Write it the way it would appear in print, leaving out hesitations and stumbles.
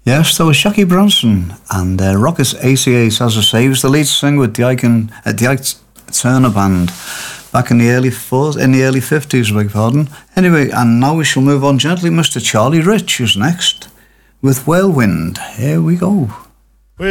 Yes, there was Jackie Bronson and Rockets ACAs, as I say. He was the lead singer with the Ike Turner Band back in the early 50s, beg pardon. Anyway, and now we shall move on gently. Mr. Charlie Rich is next with Whirlwind. Here we go.